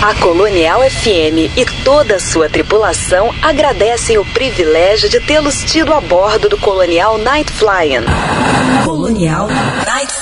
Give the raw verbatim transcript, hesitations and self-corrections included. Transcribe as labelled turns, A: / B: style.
A: A Colonial F M e toda a sua tripulação agradecem o privilégio de tê-los tido a bordo do Colonial Night Flying. Colonial Night